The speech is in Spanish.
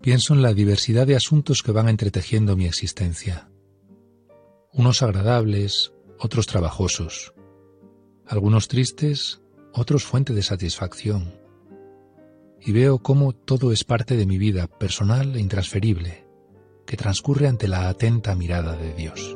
Pienso en la diversidad de asuntos que van entretejiendo mi existencia. Unos agradables, otros trabajosos. Algunos tristes, otros fuente de satisfacción. Y veo cómo todo es parte de mi vida personal e intransferible, que transcurre ante la atenta mirada de Dios.